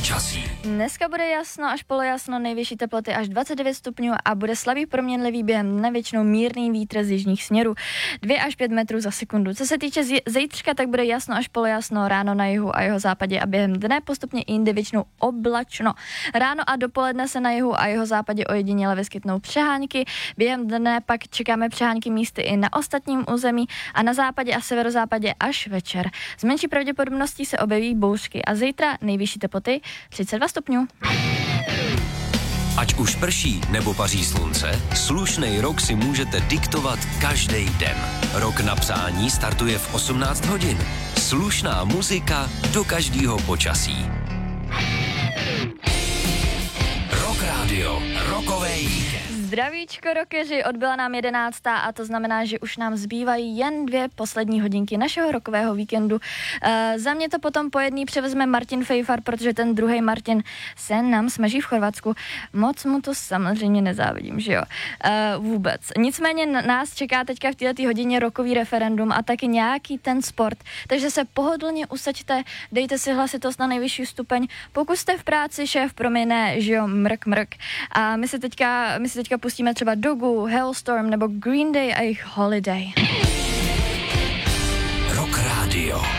počasí. Dneska bude jasno až polojasno, nejvyšší teploty až 29 stupňů a bude slabý proměnlivý během dne, většinou mírný vítr z jižních směrů 2 až 5 metrů za sekundu. Co se týče zítřka, tak bude jasno až polojasno, ráno na jihu a jeho západě a během dne postupně i jinde většinou oblačno. Ráno a dopoledne se na jihu a jeho západě ojediněle vyskytnou přehánky, během dne pak čekáme přehánky místy i na ostatním území a na západě a severozápadě až večer. S menší pravděpodobností se objeví bouřky a zítra nejvyšší teploty 32 stupňů. Ať už prší nebo paří slunce, slušnej rok si můžete diktovat každý den. Rok na psání startuje v 18 hodin. Slušná muzika do každého počasí. Rock Radio, rokovej víkend. Zdravíčko rokeři, odbyla nám 11. a to znamená, že už nám zbývají jen 2 poslední hodinky našeho rokového víkendu. Za mě to potom po jedný převezme Martin Fejfar, protože ten druhý Martin se nám smaží v Chorvatsku. Moc mu to samozřejmě nezávidím, že jo? Vůbec. Nicméně nás čeká teďka v této hodině rokový referendum a taky nějaký ten sport. Takže se pohodlně usaďte, dejte si hlasitost na nejvyšší stupeň. Pokud jste v práci, šéf promine, že jo, mrk. A my se teďka pustíme třeba Dogu, Hellstorm nebo Green Day a jejich Holiday. Rock Radio.